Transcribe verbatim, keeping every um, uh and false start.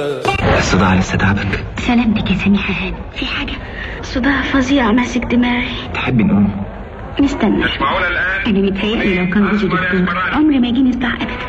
الصداع لسه تعبك؟ سلامتك يا سميحة هاني، في حاجة؟ صداع فظيع ماسك دماغي. تحبي نقوم؟ نستنى. تسمعونا الآن؟ أنا متهيألي لو كان جوزي دكتور عمري ما يجيني صداع أبدا.